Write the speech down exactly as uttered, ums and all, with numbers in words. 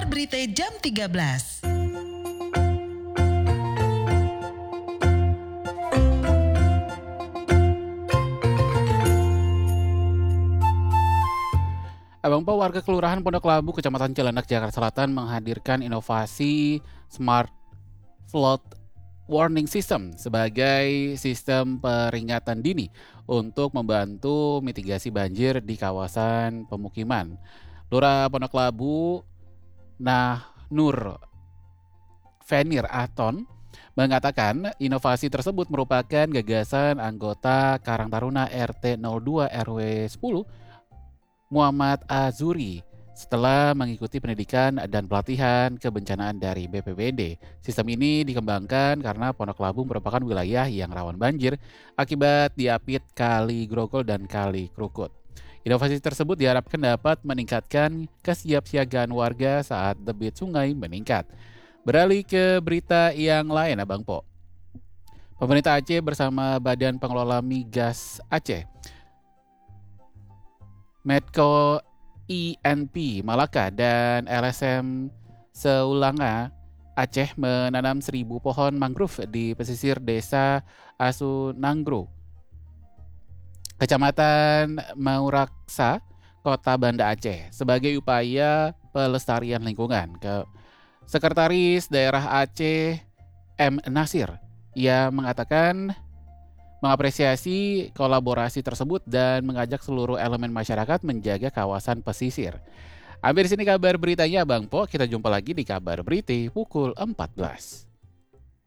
Berita jam tiga belas. Abang Po, warga Kelurahan Pondok Labu, Kecamatan Cilandak, Jakarta Selatan menghadirkan inovasi Smart Flood Warning System sebagai sistem peringatan dini untuk membantu mitigasi banjir di kawasan pemukiman. Lurah Pondok Labu, Nah Nur Fenir Aton, mengatakan inovasi tersebut merupakan gagasan anggota Karang Taruna R T nol dua R W sepuluh Muhammad Azuri setelah mengikuti pendidikan dan pelatihan kebencanaan dari B P B D. Sistem ini dikembangkan karena Pondok Labu merupakan wilayah yang rawan banjir akibat diapit Kali Grogol dan Kali Krukut. Inovasi tersebut diharapkan dapat meningkatkan kesiapsiagaan warga saat debit sungai meningkat. Beralih ke berita yang lain, Abang Po. Pemerintah Aceh bersama Badan Pengelola Migas Aceh, Medco I N P Malaka, dan L S M Seulanga Aceh menanam seribu pohon mangrove di pesisir desa Asunanggro, Kecamatan Mauraksa, Kota Banda Aceh, sebagai upaya pelestarian lingkungan. Ke Sekretaris Daerah Aceh M. Nasir, ia mengatakan mengapresiasi kolaborasi tersebut dan mengajak seluruh elemen masyarakat menjaga kawasan pesisir. Hampir di sini kabar beritanya, Bang Po. Kita jumpa lagi di kabar berita pukul empat belas.